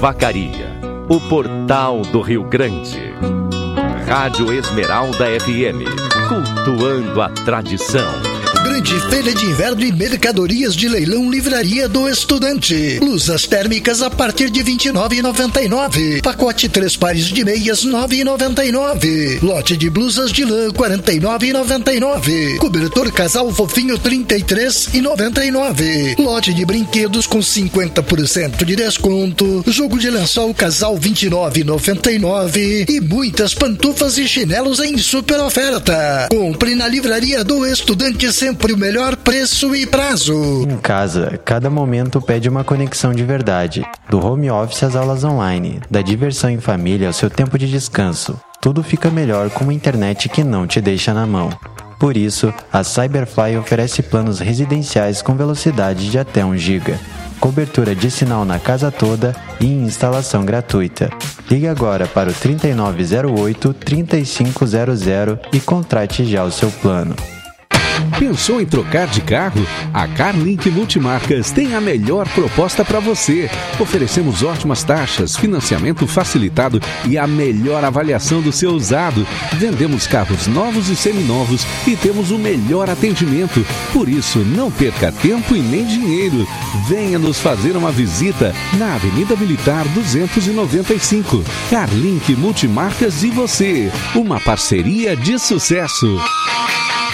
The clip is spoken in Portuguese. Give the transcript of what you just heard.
Vacaria, o portal do Rio Grande. Rádio Esmeralda FM, cultuando a tradição. Grande Feira de Inverno e Mercadorias de Leilão Livraria do Estudante. Blusas térmicas a partir de R$ 29,99. Pacote 3 pares de meias R$ 9,99. Lote de blusas de lã R$ 49,99. Cobertor casal fofinho R$ 33,99. Lote de brinquedos com 50% de desconto. Jogo de lençol casal R$ 29,99. E muitas pantufas e chinelos em super oferta. Compre na Livraria do Estudante, sempre o melhor preço e prazo. Em casa, cada momento pede uma conexão de verdade. Do home office às aulas online, da diversão em família ao seu tempo de descanso. Tudo fica melhor com uma internet que não te deixa na mão. Por isso, a Cyberfly oferece planos residenciais com velocidade de até 1 GB. Cobertura de sinal na casa toda e instalação gratuita. Ligue agora para o 3908-3500 e contrate já o seu plano. Pensou em trocar de carro? A Carlink Multimarcas tem a melhor proposta para você. Oferecemos ótimas taxas, financiamento facilitado e a melhor avaliação do seu usado. Vendemos carros novos e seminovos e temos o melhor atendimento. Por isso, não perca tempo e nem dinheiro. Venha nos fazer uma visita na Avenida Militar 295. Carlink Multimarcas e você. Uma parceria de sucesso.